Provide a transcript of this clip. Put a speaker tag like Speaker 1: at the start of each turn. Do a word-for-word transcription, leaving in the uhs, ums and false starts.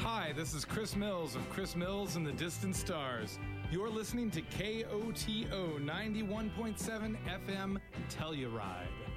Speaker 1: Hi, this is Chris Mills of Chris Mills and the Distant Stars. You're listening to K O T O ninety-one point seven F M Telluride.